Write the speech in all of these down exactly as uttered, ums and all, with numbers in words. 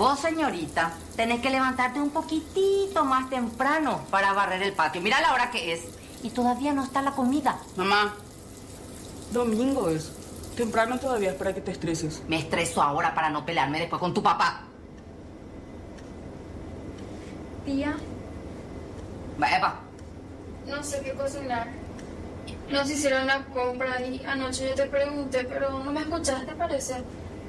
Vos, señorita, tenés que levantarte un poquitito más temprano para barrer el patio. Mira la hora que es. Y todavía no está la comida. Mamá, domingo es. Temprano todavía es para que te estreses. Me estreso ahora para no pelearme después con tu papá. Tía, Va, Eva. no sé qué cocinar. Nos hicieron la compra y anoche yo te pregunté, pero no me escuchaste, parece.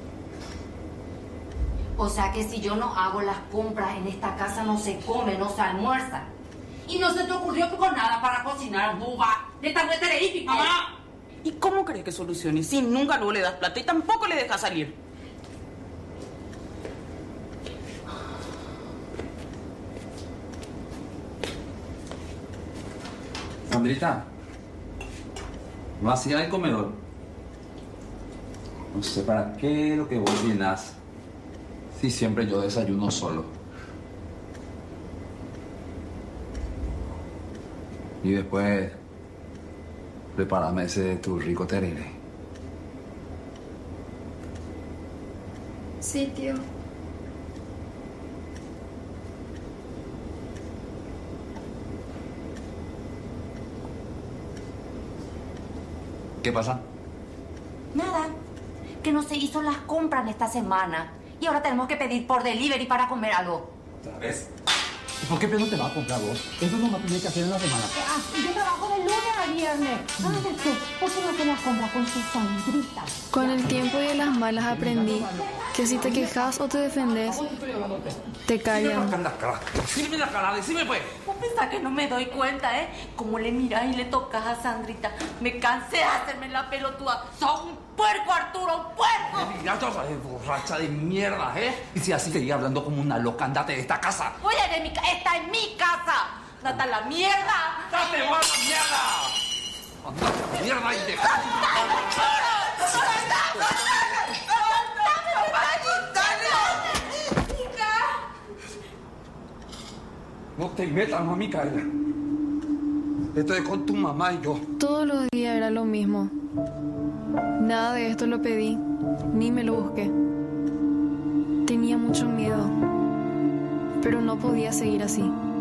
O sea que si yo no hago las compras en esta casa no se come, no se almuerza. Y no se te ocurrió con nada para cocinar, buba. De tan terrífico. ¡Mamá! ¿Y cómo crees que solucione si nunca luego le das plata y tampoco le dejas salir? Sandrita, vacía el comedor. No sé para qué lo que vos llenás si siempre yo desayuno solo. Y después, prepárame ese tu rico terrible. Sí, tío. ¿Qué pasa? Nada, que no se hizo las compras esta semana. Y ahora tenemos que pedir por delivery para comer algo. ¿Otra vez? ¿Y por qué no te vas a comprar vos? Eso no va a tener que hacer en la semana. Ah, yo trabajo de lunes a viernes. ¿Sabes qué? ¿Por qué no te las compras con tus Sandrita? Con el tiempo y de las malas aprendí que si te quejas o te defendes, te callan. Decime la cara, decime la cara, decime pues. ¿Vos pensás que no me doy cuenta, eh? Como le mirás y le tocas a Sandrita. Me cansé de hacerme la pelotuda. ¡Sos un puerco, Arturo, un puerco! Ya tú sabes, borracha de mierda, ¿eh? Y si así seguís hablando como una loca, andate de esta casa. Voy a ir de mi casa. ¡Esta es mi casa! ¡Date a la mierda! ¡Date, va a la mierda! ¡Andate a la mierda y deja! No te metas, mami, Micaela. Esto es con tu mamá y yo. Todos los días era lo mismo. Nada de esto lo pedí, ni me lo busqué. Tenía mucho miedo, pero no podía seguir así.